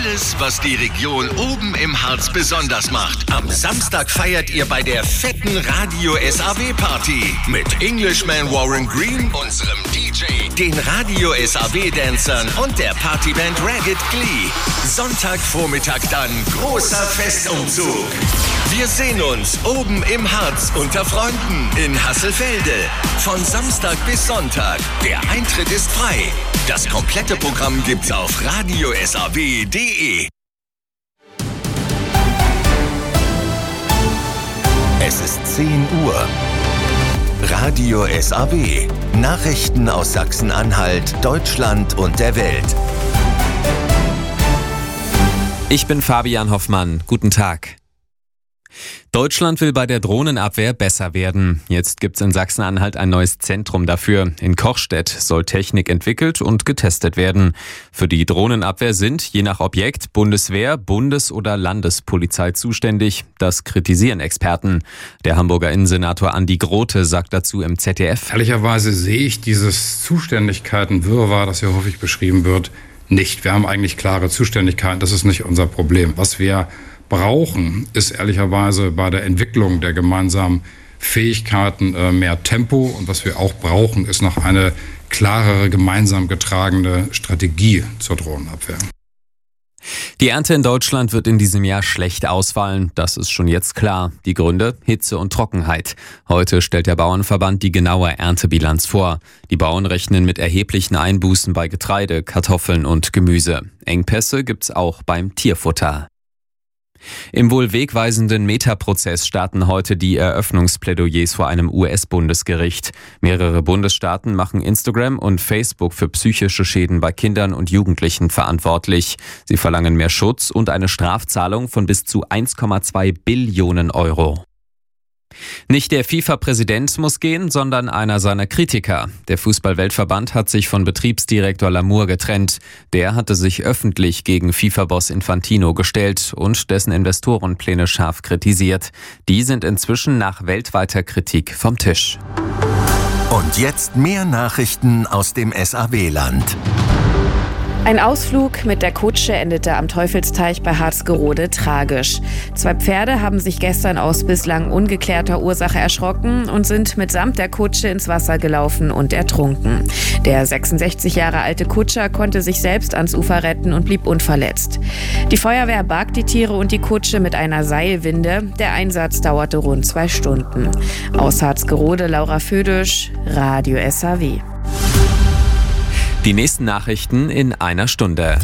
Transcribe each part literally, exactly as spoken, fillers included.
Alles, was die Region oben im Harz besonders macht. Am Samstag feiert ihr bei der fetten Radio S A W-Party mit Englishman Warren Green, unserem D J, den Radio S A W-Dancern und der Partyband Ragged Glee. Sonntagvormittag dann großer Festumzug. Wir sehen uns oben im Harz unter Freunden in Hasselfelde. Von Samstag bis Sonntag. Der Eintritt ist frei. Das komplette Programm gibt's auf radio s a w punkt d e. Es ist zehn Uhr. Radio S A W. Nachrichten aus Sachsen-Anhalt, Deutschland und der Welt. Ich bin Fabian Hoffmann. Guten Tag. Deutschland will bei der Drohnenabwehr besser werden. Jetzt gibt's in Sachsen-Anhalt ein neues Zentrum dafür. In Kochstedt soll Technik entwickelt und getestet werden. Für die Drohnenabwehr sind, je nach Objekt, Bundeswehr, Bundes- oder Landespolizei zuständig. Das kritisieren Experten. Der Hamburger Innensenator Andi Grote sagt dazu im Z D F: Ehrlicherweise sehe ich dieses Zuständigkeiten-Wirrwarr, das hier häufig beschrieben wird, nicht. Wir haben eigentlich klare Zuständigkeiten. Das ist nicht unser Problem. Was wir brauchen, ist ehrlicherweise bei der Entwicklung der gemeinsamen Fähigkeiten äh, mehr Tempo. Und was wir auch brauchen, ist noch eine klarere, gemeinsam getragene Strategie zur Drohnenabwehr. Die Ernte in Deutschland wird in diesem Jahr schlecht ausfallen. Das ist schon jetzt klar. Die Gründe: Hitze und Trockenheit. Heute stellt der Bauernverband die genaue Erntebilanz vor. Die Bauern rechnen mit erheblichen Einbußen bei Getreide, Kartoffeln und Gemüse. Engpässe gibt's auch beim Tierfutter. Im wohl wegweisenden Meta-Prozess starten heute die Eröffnungsplädoyers vor einem U S-Bundesgericht. Mehrere Bundesstaaten machen Instagram und Facebook für psychische Schäden bei Kindern und Jugendlichen verantwortlich. Sie verlangen mehr Schutz und eine Strafzahlung von bis zu eins Komma zwei Billionen Euro. Nicht der FIFA-Präsident muss gehen, sondern einer seiner Kritiker. Der Fußball-Weltverband hat sich von Betriebsdirektor Lamour getrennt. Der hatte sich öffentlich gegen FIFA-Boss Infantino gestellt und dessen Investorenpläne scharf kritisiert. Die sind inzwischen nach weltweiter Kritik vom Tisch. Und jetzt mehr Nachrichten aus dem S A W-Land. Ein Ausflug mit der Kutsche endete am Teufelsteich bei Harzgerode tragisch. Zwei Pferde haben sich gestern aus bislang ungeklärter Ursache erschrocken und sind mitsamt der Kutsche ins Wasser gelaufen und ertrunken. Der sechsundsechzig Jahre alte Kutscher konnte sich selbst ans Ufer retten und blieb unverletzt. Die Feuerwehr barg die Tiere und die Kutsche mit einer Seilwinde. Der Einsatz dauerte rund zwei Stunden. Aus Harzgerode, Laura Födisch, Radio S A W. Die nächsten Nachrichten in einer Stunde.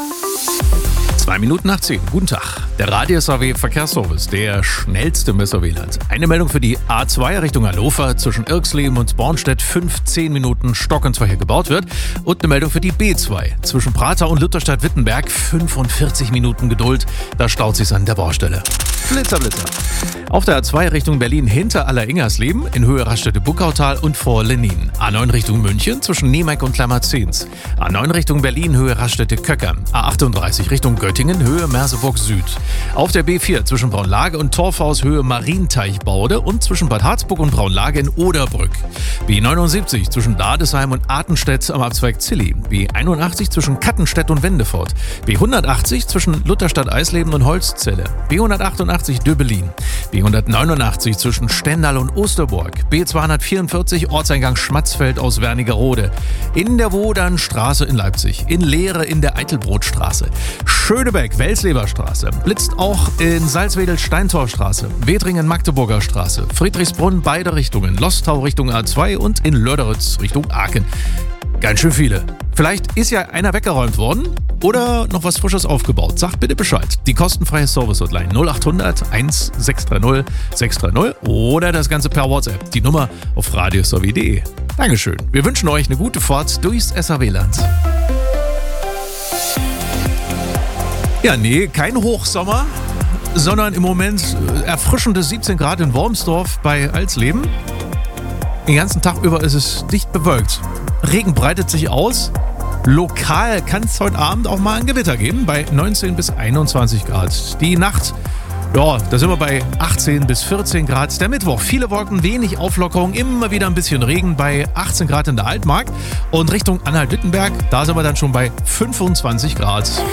Zwei Minuten nach zehn. Guten Tag. Der Radio S A W Verkehrsservice, der schnellste im S A W-Land. Eine Meldung für die A zwei Richtung Hannover zwischen Irxleben und Bornstedt, fünfzehn Minuten stockend zwar hier gebaut wird. Und eine Meldung für die B zwei zwischen Prater und Lutherstadt-Wittenberg, fünfundvierzig Minuten Geduld. Da staut sich's an der Baustelle. Blitzer, Blitzer. Auf der A zwei Richtung Berlin hinter Aller-Ingersleben, in Höhe Raststätte-Buckautal und vor Lenin. A neun Richtung München zwischen Nemeck und Klammerzehns. A neun Richtung Berlin, Höhe Raststätte-Köckern. A achtunddreißig Richtung Göttingen, Höhe Merseburg Süd. Auf der B vier zwischen Braunlage und Torfhaus, Höhe Marienteichbaude und zwischen Bad Harzburg und Braunlage in Oderbrück. B neunundsiebzig zwischen Dadesheim und Artenstedt am Abzweig Zilli. B einundachtzig zwischen Kattenstedt und Wendefort. B hundertachtzig zwischen Lutherstadt-Eisleben und Holzzelle. B hundertachtundachtzig Döbelin. B hundertneunundachtzig zwischen Stendal und Osterburg. B zweihundertvierundvierzig Ortseingang Schmatzfeld aus Wernigerode. In der Wodernstraße in Leipzig. In Leere in der Eitelbrotstraße. Schönebeck, Welsleberstraße. Blitzt auch in Salzwedel-Steintorstraße. Wedringen, Magdeburger Straße. Friedrichsbrunn, beide Richtungen. Lostau Richtung A zwei und in Lörderitz Richtung Aachen. Ganz schön viele. Vielleicht ist ja einer weggeräumt worden oder noch was Frisches aufgebaut. Sagt bitte Bescheid. Die kostenfreie Service-Hotline null achthundert sechshundertzwanzig sechshundertzwanzig oder das Ganze per WhatsApp. Die Nummer auf radio s a w punkt d e. Dankeschön. Wir wünschen euch eine gute Fahrt durchs S A W-Land. Ja, nee, kein Hochsommer, sondern im Moment erfrischende siebzehn Grad in Wormsdorf bei Alsleben. Den ganzen Tag über ist es dicht bewölkt. Regen breitet sich aus. Lokal kann es heute Abend auch mal ein Gewitter geben bei neunzehn bis einundzwanzig Grad. Die Nacht, ja, da sind wir bei achtzehn bis vierzehn Grad. Der Mittwoch, viele Wolken, wenig Auflockerung, immer wieder ein bisschen Regen bei achtzehn Grad in der Altmark. Und Richtung Anhalt-Wittenberg, da sind wir dann schon bei fünfundzwanzig Grad.